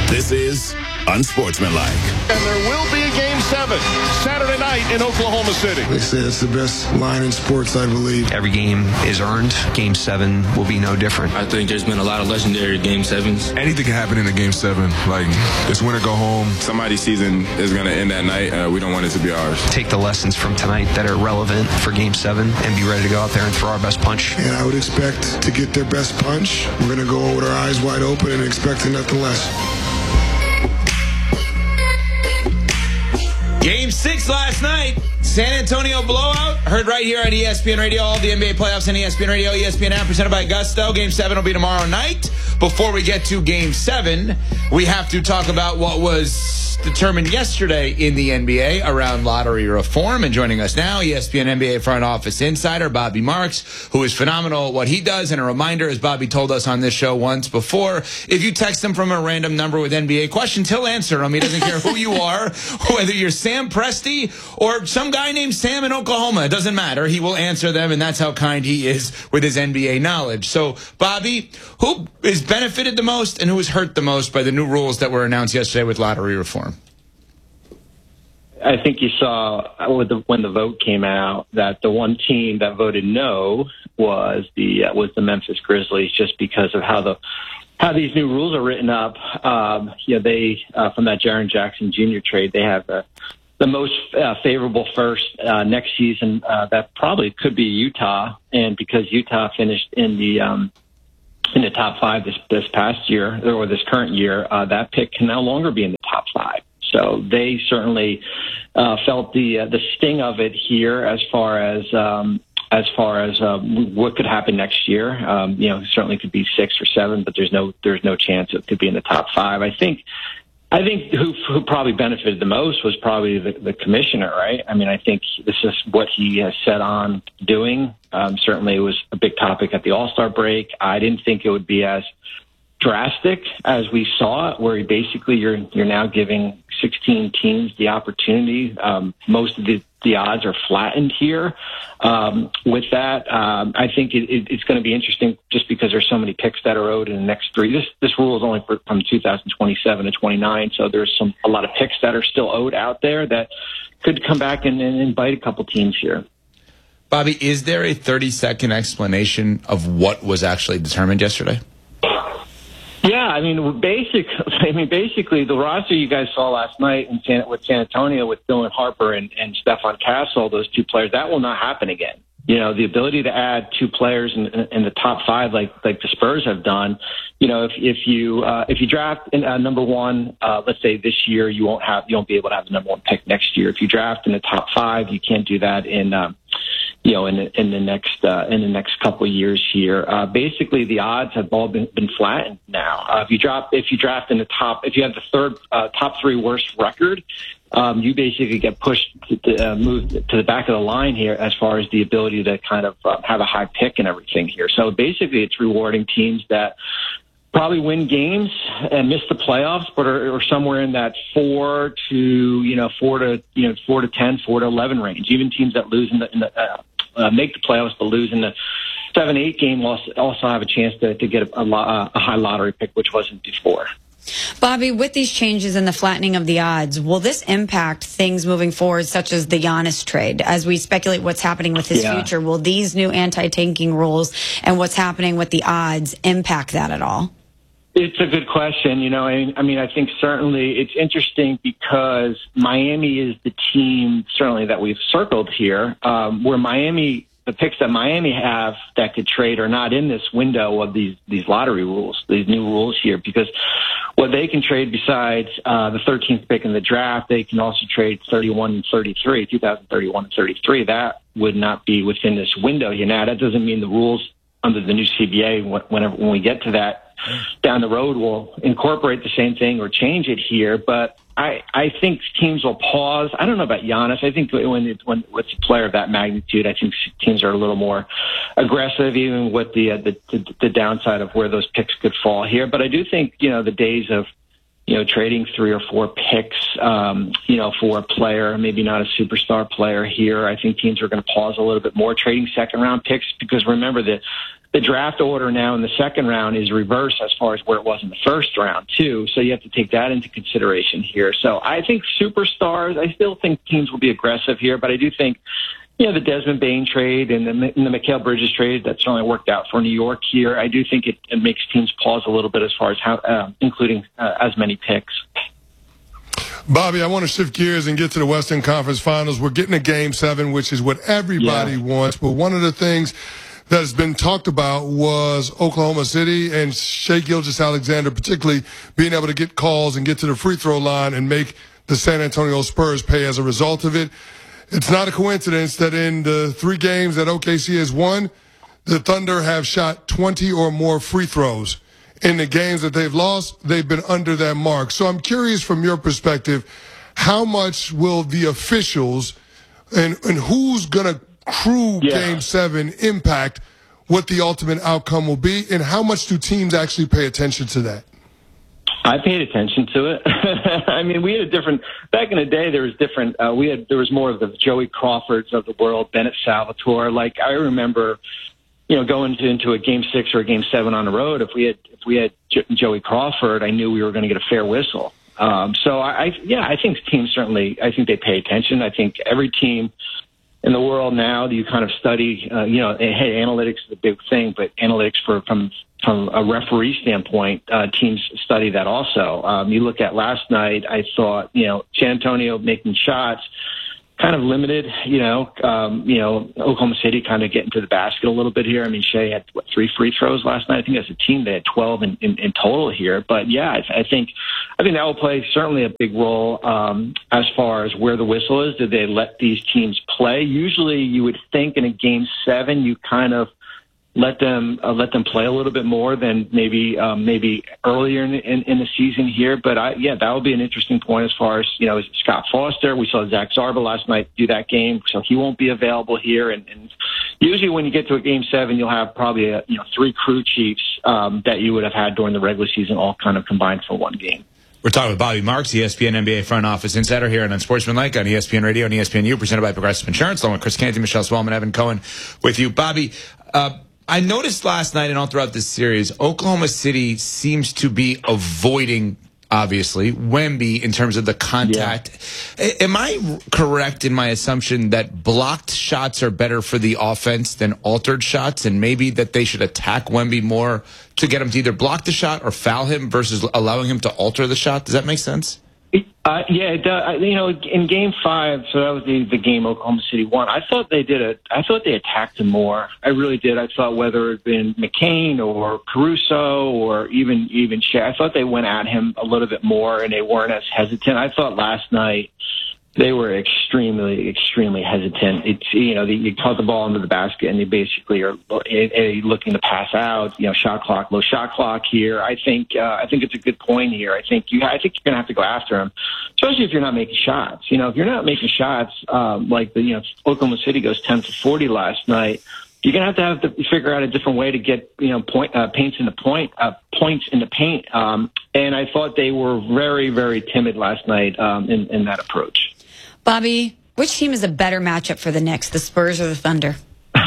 This is Unsportsmanlike. And there will be a Game 7 Saturday night in Oklahoma City. They say it's the best line in sports, I believe. Every game is earned. Game 7 will be no different. I think there's been a lot of legendary Game 7s. Anything can happen in a Game 7. Like, it's win or go home. Somebody's season is going to end that night. We don't want it to be ours. Take the lessons from tonight that are relevant for Game 7 and be ready to go out there and throw our best punch. And I would expect to get their best punch. We're going to go with our eyes wide open and expecting nothing less. Game 6 last night, San Antonio blowout. Heard right here on ESPN Radio, all the NBA playoffs on ESPN Radio, ESPN app, presented by Gusto. Game 7 will be tomorrow night. Before we get to Game 7, we have to talk about what was determined yesterday in the NBA around lottery reform. And joining us now, ESPN NBA front office insider Bobby Marks, who is phenomenal at what he does. And a reminder, as Bobby told us on this show once before, if you text him from a random number with NBA questions, he'll answer them. He doesn't care who you are, whether you're Sam Presti or some guy named Sam in Oklahoma. It doesn't matter. He will answer them, and that's how kind he is with his NBA knowledge. So, Bobby, who is benefited the most and who was hurt the most by the new rules that were announced yesterday with lottery reform? I think you saw when the vote came out that the one team that voted no was the Memphis Grizzlies, just because of how these new rules are written up. They from that Jaren Jackson Jr. trade, they have the most favorable first next season. That probably could be Utah, and because Utah finished in the top 5 this past year or this current year, that pick can no longer be in the top 5. So they certainly felt the sting of it here as far as what could happen next year. Certainly could be 6 or 7, but there's no chance it could be in the top 5. I think who probably benefited the most was probably the commissioner, right? I mean, I think this is what he has set on doing. Certainly it was a big topic at the All-Star break. I didn't think it would be as drastic as we saw it, where basically you're now giving 16 teams the opportunity. Most of the odds are flattened here. With that, I think it's going to be interesting just because there's so many picks that are owed in the next 3. This rule is only from 2027 to 29, so there's a lot of picks that are still owed out there that could come back and bite a couple teams here. Bobby, is there a 30-second explanation of what was actually determined yesterday? Yeah, basically the roster you guys saw last night with San Antonio with Dylan Harper and Stephon Castle, those 2 players, that will not happen again. The ability to add 2 players in the top 5, like the Spurs have done. If you draft number 1, let's say this year, you won't be able to have the number 1 pick next year. If you draft in the top 5, you can't do that in the next couple of years here. Basically, the odds have all been flattened now. If you draft in the top, if you have the third top 3 worst record, you basically get pushed moved to the back of the line here as far as the ability to kind of have a high pick and everything here. So basically, it's rewarding teams that probably win games and miss the playoffs, but are somewhere in that 4 to 10, 4 to 11 range. Even teams that lose make the playoffs but lose in the 7-8 game also have a chance to get a high lottery pick, which wasn't before. Bobby, with these changes and the flattening of the odds, will this impact things moving forward, such as the Giannis trade? As we speculate what's happening with his future, will these new anti-tanking rules and what's happening with the odds impact that at all? It's a good question. I think certainly it's interesting because Miami is the team certainly that we've circled here, where the picks that Miami have that could trade are not in this window of these lottery rules, these new rules here, because what they can trade besides the 13th pick in the draft, they can also trade 31 and 33, 2031 and 33. That would not be within this window here. Now, that doesn't mean the rules under the new CBA, when we get to that down the road, will incorporate the same thing or change it here. But I think teams will pause. I don't know about Giannis. I think when it's a player of that magnitude, I think teams are a little more aggressive, even with the downside of where those picks could fall here. But I do think, the days of, trading 3 or 4 picks, for a player, maybe not a superstar player here, I think teams are going to pause a little bit more trading second round picks, because remember the the draft order now in the second round is reversed as far as where it was in the first round, too. So you have to take that into consideration here. So I think superstars, I still think teams will be aggressive here, but I do think, the Desmond Bain trade and the Mikal Bridges trade, that certainly worked out for New York here. I do think it makes teams pause a little bit as far as how, including as many picks. Bobby, I want to shift gears and get to the Western Conference Finals. We're getting a Game 7, which is what everybody wants. But one of the things that has been talked about was Oklahoma City and Shai Gilgeous-Alexander, particularly being able to get calls and get to the free throw line and make the San Antonio Spurs pay as a result of it. It's not a coincidence that in the 3 games that OKC has won, the Thunder have shot 20 or more free throws. In the games that they've lost, they've been under that mark. So I'm curious from your perspective, how much will the officials and who's going to crew Game 7 impact what the ultimate outcome will be, and how much do teams actually pay attention to that? I paid attention to it. I mean, we had a different back in the day. There was different. There was more of the Joey Crawfords of the world, Bennett Salvatore. Like I remember, going into a Game 6 or a Game 7 on the road. If we had Joey Crawford, I knew we were going to get a fair whistle. So I think teams certainly. I think they pay attention. I think every team in the world now, you kind of study. Hey, analytics is a big thing, but analytics from a referee standpoint, teams study that also. You look at last night, I thought, San Antonio making shots kind of limited, Oklahoma City kind of getting to the basket a little bit here. I mean, Shai had 3 free throws last night. I think as a team they had 12 in total here. But yeah, I think that will play certainly a big role as far as where the whistle is. Did they let these teams play? Usually you would think in a Game 7 you kind of let them play a little bit more than maybe earlier in the season here. But that will be an interesting point as far as Scott Foster. We saw Zach Zarba last night do that game, so he won't be available here. And usually when you get to a Game 7, you'll have probably 3 crew chiefs that you would have had during the regular season, all kind of combined for one game. We're talking with Bobby Marks, ESPN NBA front office insider here on Unsportsmanlike on ESPN Radio and ESPNU, presented by Progressive Insurance, along with Chris Canty, Michelle Swellman, Evan Cohen with you. Bobby, I noticed last night and all throughout this series, Oklahoma City seems to be avoiding, obviously, Wemby in terms of the contact. Yeah. Am I correct in my assumption that blocked shots are better for the offense than altered shots, and maybe that they should attack Wemby more to get him to either block the shot or foul him versus allowing him to alter the shot? Does that make sense? It does. In Game 5, so that was the game Oklahoma City won. I thought they attacked him more. I really did. I thought whether it had been McCain or Caruso or even Shai, I thought they went at him a little bit more and they weren't as hesitant. I thought last night they were extremely, extremely hesitant. It's you caught the ball into the basket and they basically are looking to pass out. Shot clock, low shot clock here. I think it's a good point here. I think you're going to have to go after him, especially if you're not making shots. If you're not making shots, like Oklahoma City goes 10 for 40 last night. You're going to have to figure out a different way to get points in the paint. And I thought they were very, very timid last night in that approach. Bobby, which team is a better matchup for the Knicks, the Spurs or the Thunder?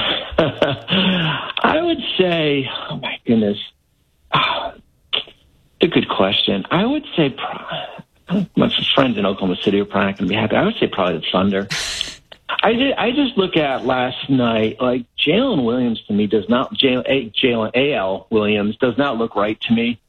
I would say, oh my goodness, it's a good question. I would say, my friends in Oklahoma City are probably not going to be happy. I would say probably the Thunder. I just look at last night, like Jalen Williams to me does not, A.L. Williams does not look right to me.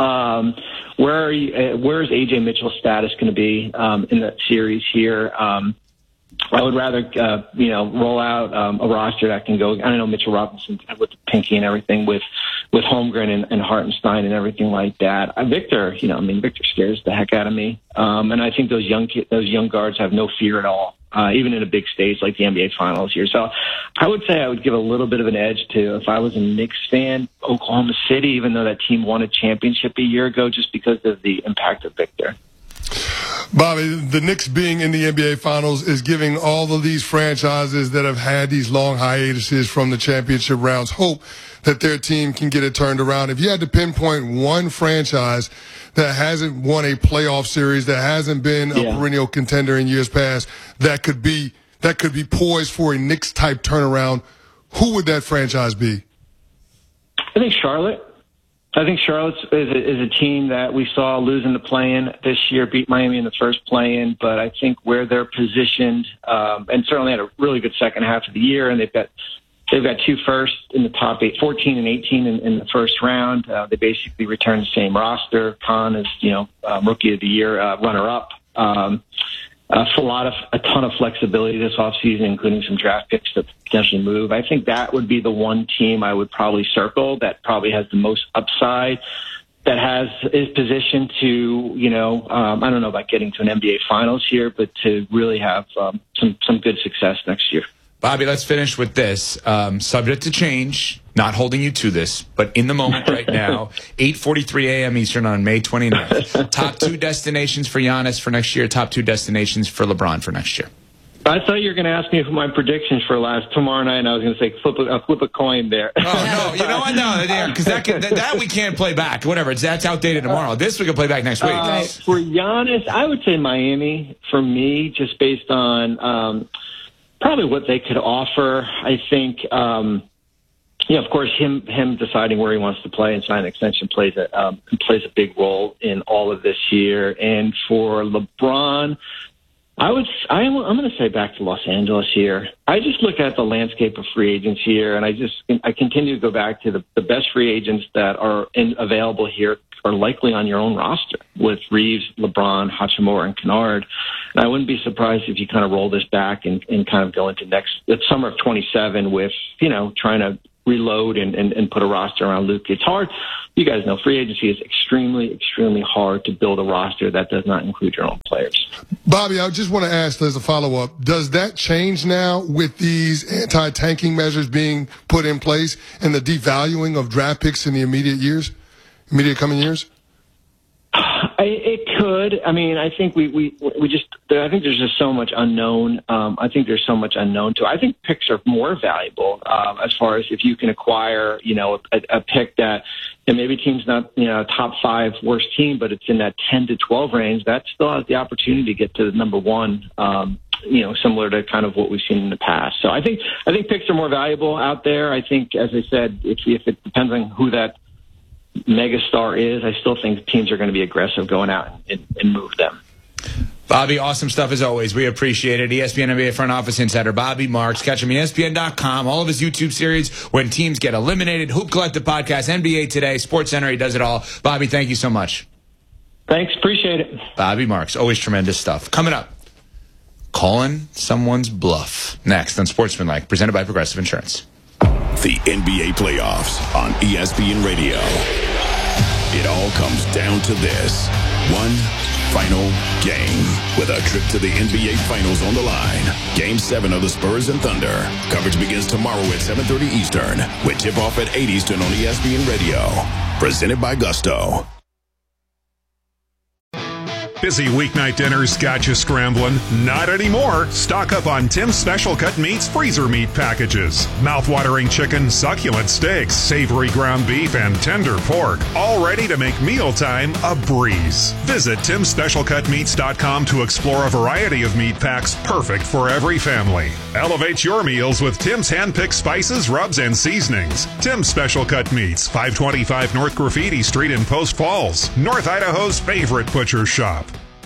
Where's A.J. Mitchell's status going to be in the series here? I would rather, roll out a roster that can go. I don't know, Mitchell Robinson with the pinky and everything, with Holmgren and Hartenstein and everything like that. Victor, Victor scares the heck out of me. And I think those young guards have no fear at all, even in a big stage like the NBA Finals here. So I would say I would give a little bit of an edge to, if I was a Knicks fan, Oklahoma City, even though that team won a championship a year ago, just because of the impact of Victor. Bobby, the Knicks being in the NBA Finals is giving all of these franchises that have had these long hiatuses from the championship rounds hope that their team can get it turned around. If you had to pinpoint one franchise that hasn't won a playoff series, that hasn't been a perennial contender in years past, that could be poised for a Knicks-type turnaround, who would that franchise be? I think Charlotte. I think Charlotte is a team that we saw lose in the play-in this year, beat Miami in the first play-in, but I think where they're positioned, and certainly had a really good second half of the year, and they've got 2 firsts in the top 8, 14 and 18 in the first round. They basically returned the same roster. Khan is, Rookie of the Year runner-up. A ton of flexibility this offseason, including some draft picks to potentially move. I think that would be the one team I would probably circle that probably has the most upside, that is positioned to, I don't know about getting to an NBA Finals here, but to really have some good success next year. Bobby, let's finish with this. Subject to change, not holding you to this, but in the moment right now, 8:43 a.m. Eastern on May 29th. Top 2 destinations for Giannis for next year, top 2 destinations for LeBron for next year. I thought you were going to ask me for my predictions for tomorrow night, and I was going to say flip a coin there. Oh, no. You know what? No, because that we can't play back. Whatever. That's outdated tomorrow. This we can play back next week. For Giannis, I would say Miami for me, just based on probably what they could offer. I think, of course, him deciding where he wants to play and sign an extension plays a big role in all of this year. And for LeBron, I'm going to say back to Los Angeles here. I just look at the landscape of free agents here, and I continue to go back to the best free agents that are available here are likely on your own roster with Reeves, LeBron, Hachimura, and Kennard. And I wouldn't be surprised if you kind of roll this back and kind of go into the summer of 27 with, trying to reload and put a roster around Luka. It's hard. You guys know free agency is extremely, extremely hard to build a roster that does not include your own players. Bobby, I just want to ask as a follow-up, does that change now with these anti-tanking measures being put in place and the devaluing of draft picks in the immediate coming years? It could. I mean, I think I think there's just so much unknown. I think there's so much unknown to it. I think picks are more valuable as far as if you can acquire, a pick that, and maybe team's not, a top 5 worst team, but it's in that 10 to 12 range. That still has the opportunity to get to the number 1. Similar to kind of what we've seen in the past. So I think picks are more valuable out there. I think, as I said, if it depends on who that megastar is, I still think teams are going to be aggressive going out and move them. Bobby, awesome stuff as always. We appreciate it. ESPN NBA front office insider Bobby Marks. Catch him at ESPN.com. All of his YouTube series, When Teams Get Eliminated, Hoop Collective Podcast, NBA Today, SportsCenter. He does it all. Bobby, thank you so much. Thanks. Appreciate it. Bobby Marks. Always tremendous stuff. Coming up, calling someone's bluff. Next on Sportsmanlike, presented by Progressive Insurance. The NBA playoffs on ESPN Radio. It all comes down to this. One final game with a trip to the NBA Finals on the line. Game 7 of the Spurs and Thunder. Coverage begins tomorrow at 7:30 Eastern with tip-off at 8 Eastern on ESPN Radio. Presented by Gusto. Busy weeknight dinners got you scrambling? Not anymore. Stock up on Tim's Special Cut Meats freezer meat packages. Mouth-watering chicken, succulent steaks, savory ground beef, and tender pork. All ready to make mealtime a breeze. Visit Tim'sSpecialCutMeats.com to explore a variety of meat packs perfect for every family. Elevate your meals with Tim's hand-picked spices, rubs, and seasonings. Tim's Special Cut Meats, 525 North Graffiti Street in Post Falls, North Idaho's favorite butcher shop.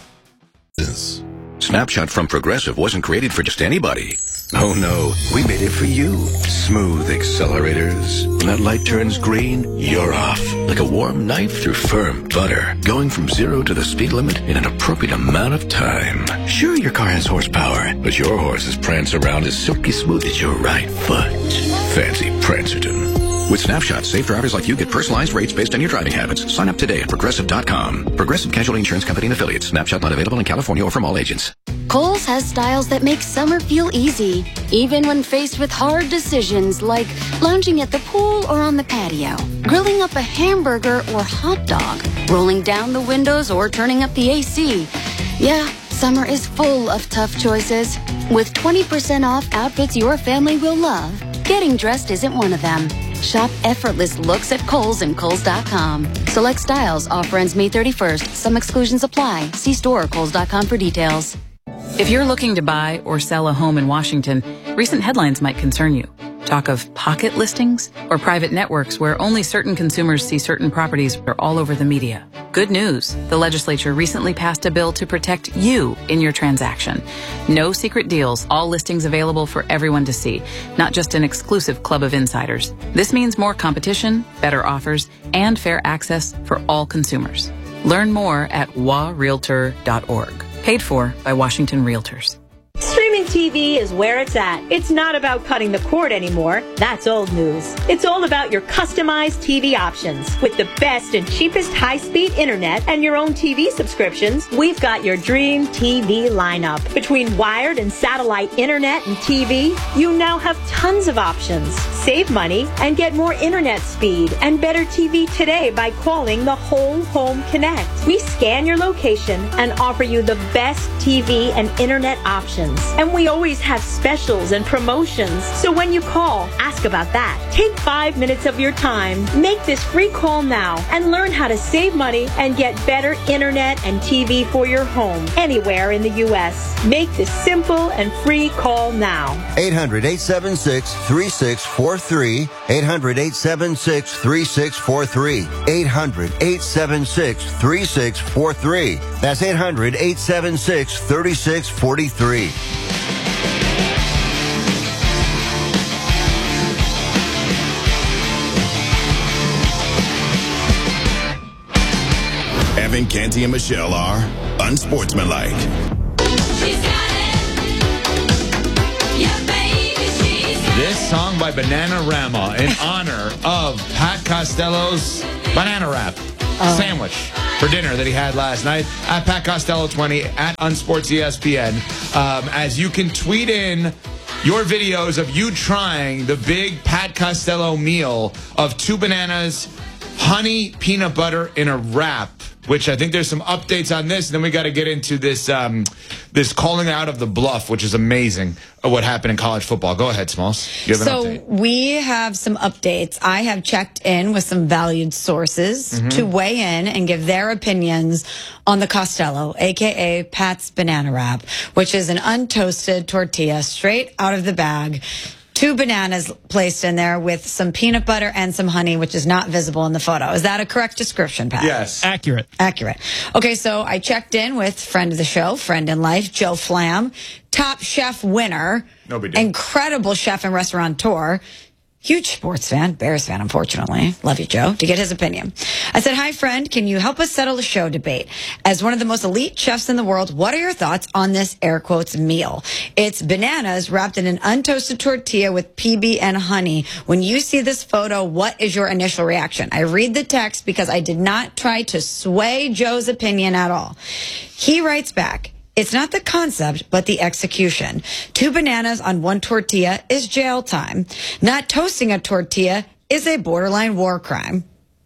Snapshot from Progressive wasn't created for just anybody. Oh no, we made it for you. Smooth accelerators. When that light turns green, you're off. Like a warm knife through firm butter. Going from 0 to the speed limit in an appropriate amount of time. Sure, your car has horsepower, but your horses prance around as silky smooth as your right foot. Fancy Prancerton. With Snapshot, safe drivers like you get personalized rates based on your driving habits. Sign up today at Progressive.com. Progressive Casualty Insurance Company and Affiliates. Snapshot not available in California or from all agents. Kohl's has styles that make summer feel easy, even when faced with hard decisions like lounging at the pool or on the patio, grilling up a hamburger or hot dog, rolling down the windows or turning up the AC. Yeah, summer is full of tough choices. With 20% off outfits your family will love, getting dressed isn't one of them. Shop effortless looks at Kohl's and Kohl's.com. Select styles. Offer ends May 31st. Some exclusions apply. See store or Kohl's.com for details. If you're looking to buy or sell a home in Washington, recent headlines might concern you. Talk of pocket listings or private networks where only certain consumers see certain properties are all over the media. Good news. The legislature recently passed a bill to protect you in your transaction. No secret deals, all listings available for everyone to see, not just an exclusive club of insiders. This means more competition, better offers, and fair access for all consumers. Learn more at warealtor.org. Paid for by Washington Realtors. Streaming TV is where it's at. It's not about cutting the cord anymore. That's old news. It's all about your customized TV options. With the best and cheapest high-speed internet and your own TV subscriptions, we've got your dream TV lineup. Between wired and satellite internet and TV, you now have tons of options. Save money and get more internet speed and better TV today by calling the Whole Home Connect. We scan your location and offer you the best TV and internet options. And we always have specials and promotions. So when you call, ask about that. Take 5 minutes of your time. Make this free call now and learn how to save money and get better internet and TV for your home anywhere in the U.S. Make this simple and free call now. 800-876-3643. 800-876-3643. 800-876-3643. That's 800-876-3643. Evan, Canty, and Michelle are unsportsmanlike. This song by Bananarama in honor of Pat Costello's banana wrap sandwich for dinner that he had last night at Pat Costello 20 at Unsports ESPN. As you can tweet in your videos of you trying the big Pat Costello meal of 2 bananas, honey, peanut butter in a wrap, which I think there's some updates on this. And then we got to get into this this calling out of the bluff, which is amazing, what happened in college football. Go ahead, Smalls. You have an update. We have some updates. I have checked in with some valued sources to weigh in and give their opinions on the Costello, a.k.a. Pat's Banana Wrap, which is an untoasted tortilla straight out of the bag. 2 bananas placed in there with some peanut butter and some honey, which is not visible in the photo. Is that a correct description, Pat? Yes. Accurate. Accurate. Okay, so I checked in with friend of the show, friend in life, Joe Flam, Top Chef winner, no big deal. Incredible chef and restaurateur, huge sports fan, Bears fan, unfortunately. Love you, Joe, to get his opinion. I said, hi, friend, can you help us settle the show debate? As one of the most elite chefs in the world, what are your thoughts on this air quotes meal? It's bananas wrapped in an untoasted tortilla with PB and honey. When you see this photo, what is your initial reaction? I read the text because I did not try to sway Joe's opinion at all. He writes back, it's not the concept, but the execution. 2 bananas on 1 tortilla is jail time. Not toasting a tortilla is a borderline war crime.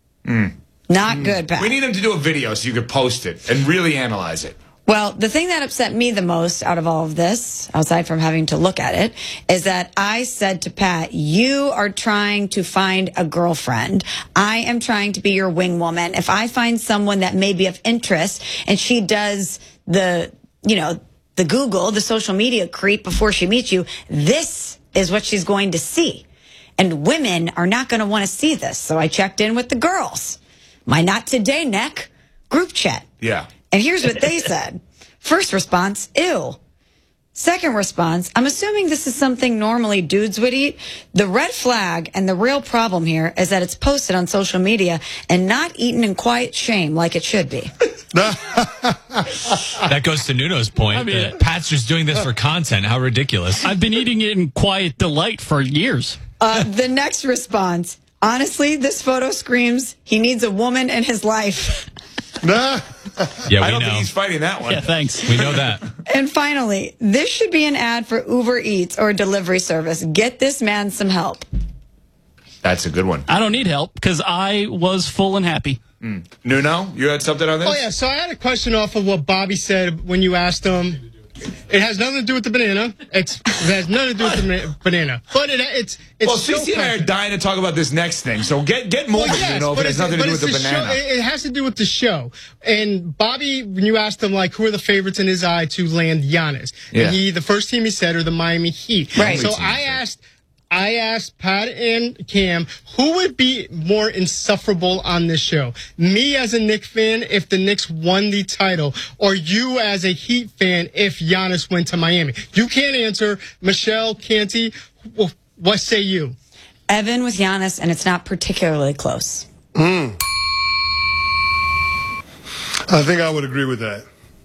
Not good, Pat. We need him to do a video so you could post it and really analyze it. Well, the thing that upset me the most out of all of this, outside from having to look at it, is that I said to Pat, you are trying to find a girlfriend. I am trying to be your wing woman. If I find someone that may be of interest and she does the Google, the social media creep before she meets you, this is what she's going to see. And women are not going to want to see this. So I checked in with the girls. My Not Today Neck group chat. Yeah. And here's what they said. First response, ew. Second response, I'm assuming this is something normally dudes would eat. The red flag and the real problem here is that it's posted on social media and not eaten in quiet shame like it should be. That goes to Nuno's point. Pat's just doing this for content. How ridiculous. I've been eating it in quiet delight for years. The next response, honestly, this photo screams he needs a woman in his life. Yeah, I don't think he's fighting that one. Yeah, thanks. We know that. And finally, this should be an ad for Uber Eats or a delivery service. Get this man some help. That's a good one. I don't need help because I was full and happy. Nuno, you had something on this? Oh, yeah. So I had a question off of what Bobby said when you asked him. It has nothing to do with the banana. It has nothing to do with the banana. But it's well, so CC and I are dying to talk about this next thing. So get moving, well, but it has nothing to do with the banana. It has to do with the show. And Bobby, when you asked him, like, who are the favorites in his eye to land Giannis? Yeah. And the first team he said are the Miami Heat. Right. So I asked I asked Pat and Cam, who would be more insufferable on this show? Me as a Knicks fan if the Knicks won the title, or you as a Heat fan if Giannis went to Miami? You can't answer. Michelle, Canty, what say you? Evan with Giannis, and it's not particularly close. I think I would agree with that.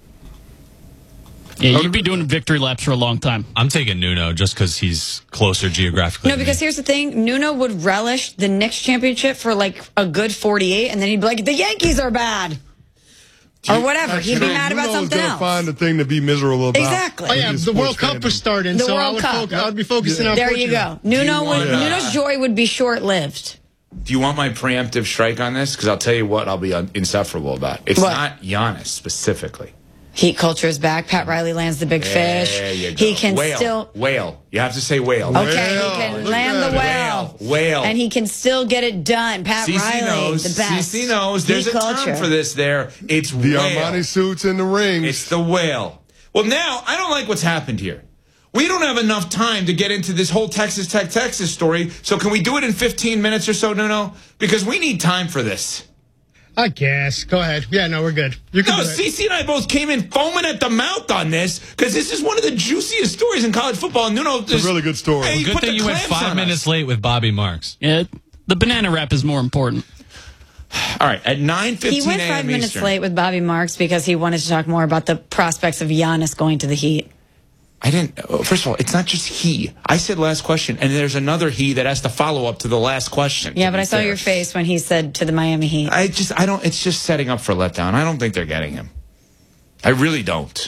Yeah, you'd be doing victory laps for a long time. I'm taking Nuno just because he's closer geographically. No, because here's the thing. Nuno would relish the Knicks championship for like a good 48, and then he'd be like, the Yankees are bad. Or whatever. He'd be mad about something else. Find the thing to be miserable about. Exactly. Oh, yeah, the World Cup was starting, so I would be focusing on There you go. Nuno's joy would be short-lived. Do you want my preemptive strike on this? Because I'll tell you what I'll be insufferable about. It's not Giannis specifically. Heat culture is back. Pat Riley lands the big fish. There you go. He can still... Whale. You have to say whale. Okay, he can land the whale. Whale. And he can still get it done. Pat Riley, the best. CC knows. There's a term for this there. It's the whale. Armani suits in the rings. It's the whale. Well, now, I don't like what's happened here. We don't have enough time to get into this whole Texas Tech story, so can we do it in 15 minutes or so, Nuno? Because we need time for this. I guess. Go ahead. Yeah, no, we're good. You can do it. CC and I both came in foaming at the mouth on this because this is one of the juiciest stories in college football. Nuno, it's a really good story. Hey, good thing you went 5 minutes late with Bobby Marks. Yeah, the banana wrap is more important. All right, at 9:15 He went 5 minutes Eastern. late with Bobby Marks because he wanted to talk more about the prospects of Giannis going to the Heat. I didn't. First of all, it's not just he. I said last question, and there's another he that has to follow up to the last question. Yeah, but I saw your face when he said to the Miami Heat. I don't. It's just setting up for a letdown. I don't think they're getting him. I really don't.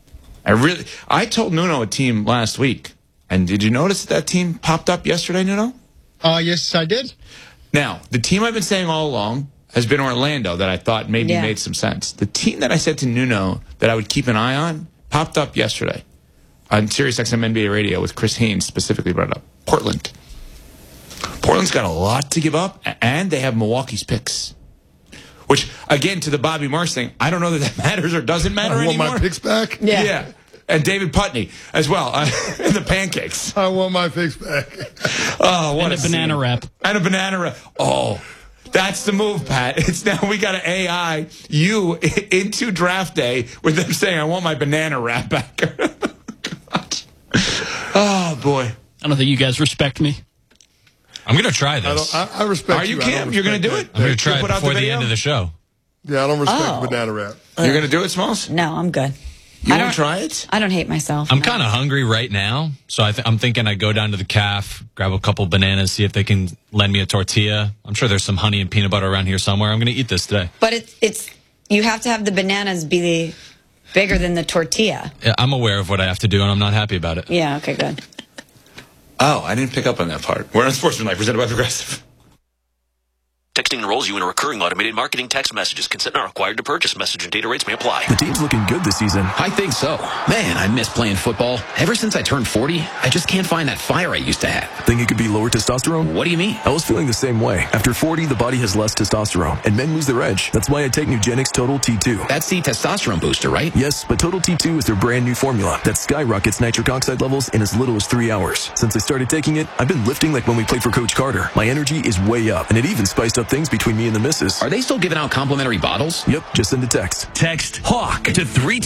I told Nuno a team last week, and did you notice that team popped up yesterday, Nuno? Yes, I did. Now, the team I've been saying all along has been Orlando that I thought maybe made some sense. The team that I said to Nuno that I would keep an eye on popped up yesterday on SiriusXM NBA Radio with Chris Haynes specifically brought up. Portland. Portland's got a lot to give up, and they have Milwaukee's picks. Which, again, to the Bobby Marks thing, I don't know that matters or doesn't matter anymore. I want my picks back? Yeah. And David Putney as well. And the pancakes. I want my picks back. Oh, what and a banana wrap. And a banana wrap. Oh, that's the move, Pat. It's now we got to AI you into draft day with them saying, I want my banana wrap back. Oh, boy. I don't think you guys respect me. I'm going to try this. I respect you. Are you, Cam? You're going to do it? I'm going to try it before the end of the show. Yeah, I don't respect the banana wrap. You're going to do it, Smalls? No, I'm good. You want to try it? I don't hate myself. I'm kind of hungry right now, so I'm thinking I'd go down to the calf, grab a couple bananas, see if they can lend me a tortilla. I'm sure there's some honey and peanut butter around here somewhere. I'm going to eat this today. But it's you have to have the bananas be bigger than the tortilla. Yeah, I'm aware of what I have to do, and I'm not happy about it. Yeah, okay, good. Oh, I didn't pick up on that part. We're on Sportsmanlike, presented by Progressive. Texting enrolls you in a recurring automated marketing text messages. Consent not required to purchase. Message and data rates may apply. The team's looking good this season. I think so. Man, I miss playing football. Ever since I turned 40, I just can't find that fire I used to have. Think it could be lower testosterone? What do you mean? I was feeling the same way. After 40, the body has less testosterone, and men lose their edge. That's why I take Nugenix Total T2. That's the testosterone booster, right? Yes, but Total T2 is their brand new formula that skyrockets nitric oxide levels in as little as 3 hours. Since I started taking it, I've been lifting like when we played for Coach Carter. My energy is way up, and it even spiced up things between me and the missus. Are they still giving out complimentary bottles? Yep, just send a text. Text HAWK to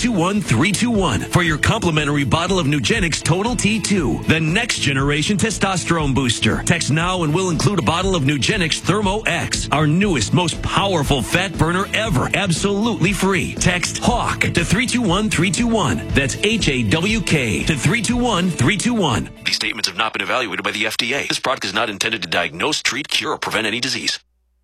321-321 for your complimentary bottle of Nugenix Total T2, the next generation testosterone booster. Text now and we'll include a bottle of Nugenix Thermo X, our newest, most powerful fat burner ever, absolutely free. Text HAWK to 321-321. That's HAWK to 321-321. These statements have not been evaluated by the FDA. This product is not intended to diagnose, treat, cure, or prevent any disease.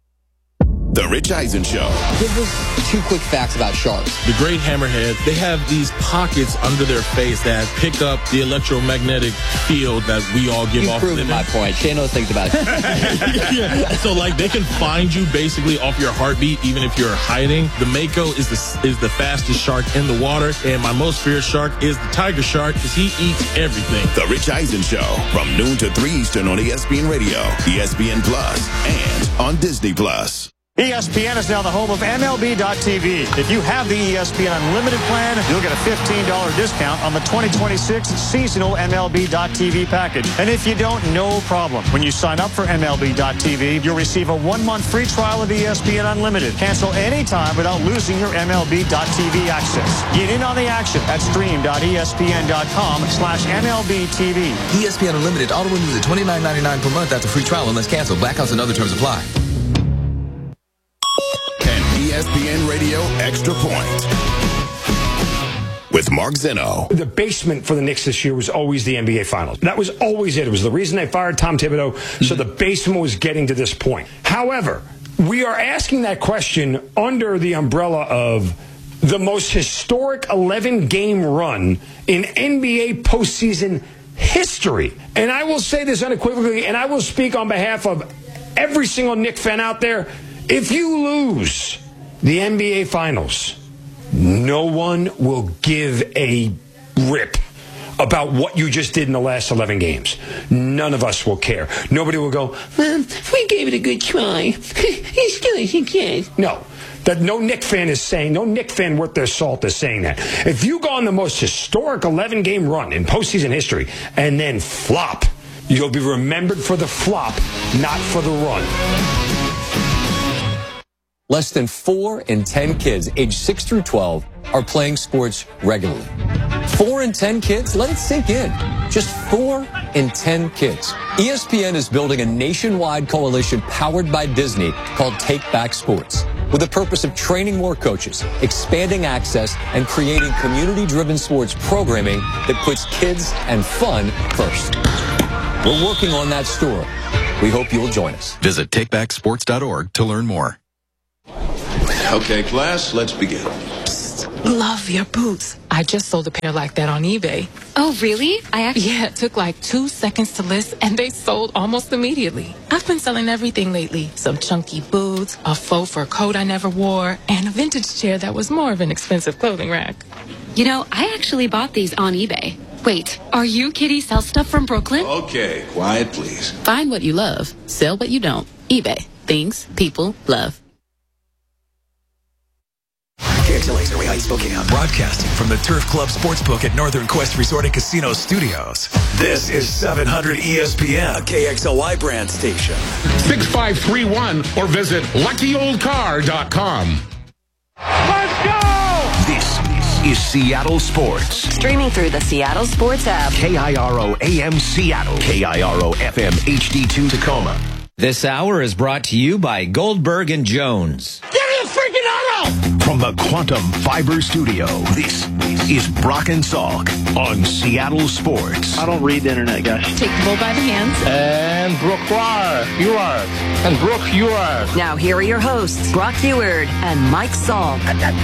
The Rich Eisen Show. Give us 2 quick facts about sharks. The great hammerhead, they have these pockets under their face that pick up the electromagnetic field that we all give off. You've proven my point. Shay knows things about it. Yeah. So, like, they can find you basically off your heartbeat, even if you're hiding. The Mako is the fastest shark in the water, and my most feared shark is the tiger shark because he eats everything. The Rich Eisen Show from noon to 3 Eastern on ESPN Radio, ESPN Plus, and on Disney Plus. ESPN is now the home of MLB.tv. If you have the ESPN Unlimited plan, you'll get a $15 discount on the 2026 seasonal MLB.tv package. And if you don't, no problem. When you sign up for MLB.tv, you'll receive a 1-month free trial of ESPN Unlimited. Cancel anytime without losing your MLB.tv access. Get in on the action at stream.espn.com/MLBTV. ESPN Unlimited auto renews at $29.99 per month after free trial unless canceled. Blackouts and other terms apply. ESPN Radio Extra Point with Mark Zinno. The basement for the Knicks this year was always the NBA Finals. That was always it. It was the reason they fired Tom Thibodeau, so the basement was getting to this point. However, we are asking that question under the umbrella of the most historic 11-game run in NBA postseason history. And I will say this unequivocally, and I will speak on behalf of every single Knick fan out there. If you lose the NBA Finals, no one will give a rip about what you just did in the last 11 games. None of us will care. Nobody will go, we gave it a good try. He still isn't good. No. That no Knick fan is saying, no Knick fan worth their salt is saying that. If you go on the most historic 11-game run in postseason history and then flop, you'll be remembered for the flop, not for the run. Less than 4 in 10 kids aged 6 through 12 are playing sports regularly. 4 in 10 kids? Let it sink in. Just 4 in 10 kids. ESPN is building a nationwide coalition powered by Disney called Take Back Sports, with the purpose of training more coaches, expanding access, and creating community-driven sports programming that puts kids and fun first. We're working on that story. We hope you'll join us. Visit takebacksports.org to learn more. Okay, class, let's begin. Love your boots. I just sold a pair like that on eBay. Oh, really? Yeah, it took like 2 seconds to list, and they sold almost immediately. I've been selling everything lately. Some chunky boots, a faux fur coat I never wore, and a vintage chair that was more of an expensive clothing rack. You know, I actually bought these on eBay. Wait, are you Kitty Sell Stuff from Brooklyn? Okay, quiet, please. Find what you love. Sell what you don't. eBay. Things people love. KXLA Area Spokane, broadcasting from the Turf Club Sportsbook at Northern Quest Resort and Casino Studios. This is 700 ESPN, a KXLY brand station. 6531 or visit LuckyOldCar.com. Let's go! This is Seattle Sports. Streaming through the Seattle Sports app. KIRO AM Seattle. KIRO FM HD2 Tacoma. This hour is brought to you by Goldberg and Jones. Give me a freaking auto! From the Quantum Fiber Studio, this is Brock and Salk on Seattle Sports. I don't read the internet, guys. Take the bull by the hands. And Brooke Huard. And Brooke Huard. Now here are your hosts, Brock Huard and Mike Salk.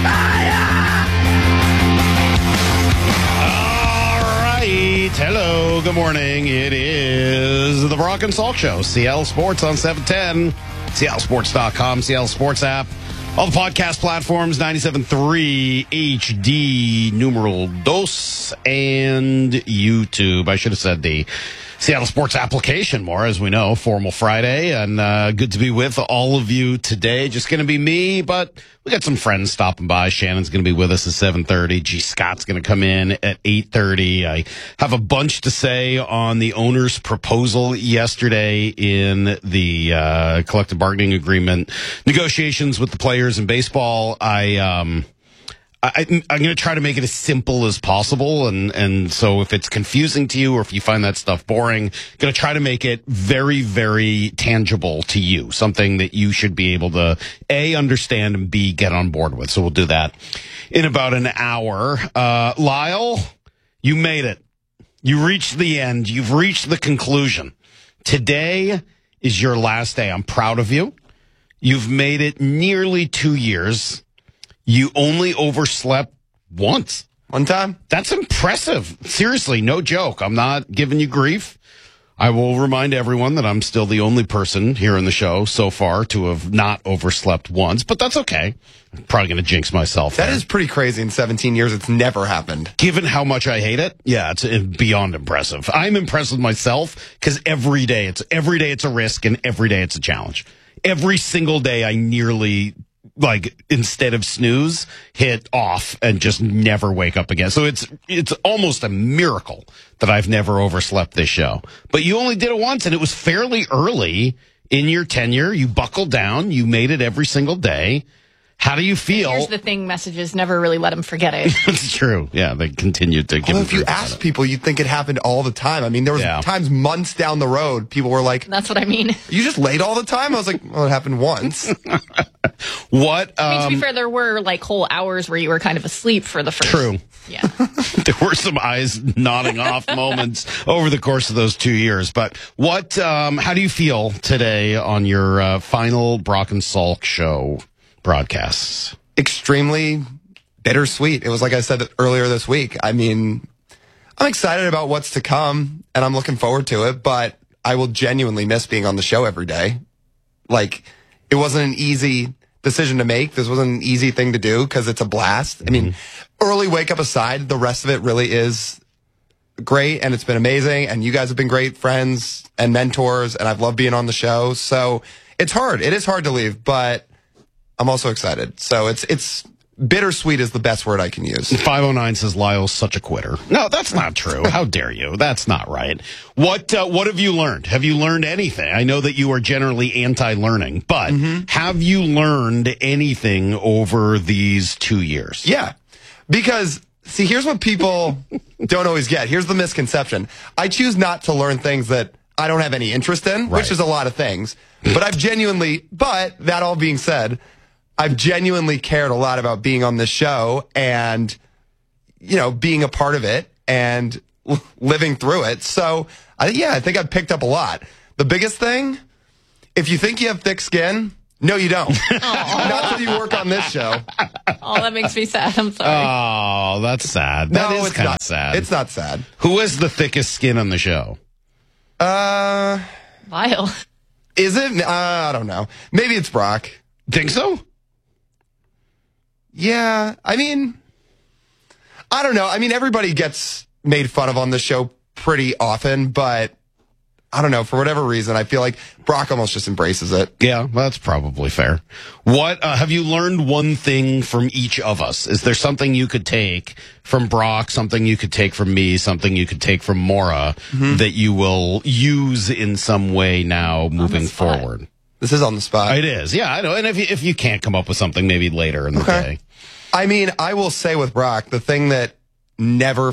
Hello, good morning. It is the Brock and Salk Show. Seattle Sports on 710, seattlesports.com, Seattle Sports app, all the podcast platforms, 97.3 HD, numeral dos, and YouTube. I should have said the Seattle Sports application more, as we know. Formal Friday, and good to be with all of you today. Just going to be me, but we got some friends stopping by. Shannon's going to be with us at 7:30. G. Scott's going to come in at 8:30. I have a bunch to say on the owner's proposal yesterday in the collective bargaining agreement negotiations with the players in baseball. I'm going to try to make it as simple as possible. And so if it's confusing to you or if you find that stuff boring, I'm going to try to make it very, very tangible to you. Something that you should be able to, A, understand, and B, get on board with. So we'll do that in about an hour. Lyle, you made it. You reached the end. You've reached the conclusion. Today is your last day. I'm proud of you. You've made it nearly 2 years. You only overslept once. One time? That's impressive. Seriously, no joke. I'm not giving you grief. I will remind everyone that I'm still the only person here in the show so far to have not overslept once, but that's okay. I'm probably going to jinx myself. That is pretty crazy. In 17 years, it's never happened. Given how much I hate it, yeah, it's beyond impressive. I'm impressed with myself because every day it's a risk and every day it's a challenge. every single day I nearly, like, instead of snooze, hit off and just never wake up again. So it's almost a miracle that I've never overslept this show. But you only did it once, and it was fairly early in your tenure. You buckled down. You made it every single day. How do you feel? Here's the thing, messages never really let him forget it. It's true. Yeah, they continued to give him. If you ask people, you'd think it happened all the time. I mean, there was times months down the road, people were like, that's what I mean. You just late all the time? I was like, well, it happened once. What? I mean, to be fair, there were like whole hours where you were kind of asleep for the first. True. Yeah. There were some eyes nodding off moments over the course of those 2 years. But what? How do you feel today on your final Brock and Salk show broadcasts? Extremely bittersweet. It was like I said earlier this week. I mean, I'm excited about what's to come, and I'm looking forward to it, but I will genuinely miss being on the show every day. Like, it wasn't an easy decision to make. This wasn't an easy thing to do because it's a blast. I mean, early wake up aside, the rest of it really is great, and it's been amazing, and you guys have been great friends and mentors, and I've loved being on the show. So it's hard. It is hard to leave, but I'm also excited. So it's bittersweet is the best word I can use. 509 says Lyle's such a quitter. No, that's not true. How dare you? That's not right. What have you learned? Have you learned anything? I know that you are generally anti-learning, but have you learned anything over these 2 years? Yeah, because see, here's what people don't always get. Here's the misconception. I choose not to learn things that I don't have any interest in, which is a lot of things. But but that all being said, I've genuinely cared a lot about being on this show and, you know, being a part of it and living through it. So, I think I've picked up a lot. The biggest thing, if you think you have thick skin, no, you don't. Not until you work on this show. Oh, that makes me sad. I'm sorry. Oh, that's sad. That is kind of sad. It's not sad. Who has the thickest skin on the show? Lyle. Is it? I don't know. Maybe it's Brock. Think so? Yeah, I mean, I don't know. I mean, everybody gets made fun of on the show pretty often, but I don't know. For whatever reason, I feel like Brock almost just embraces it. Yeah, that's probably fair. What have you learned one thing from each of us? Is there something you could take from Brock, something you could take from me, something you could take from Maura that you will use in some way now moving forward? This is on the spot. It is. Yeah, I know. And if you can't come up with something, maybe later in the day. I mean, I will say with Brock, the thing that never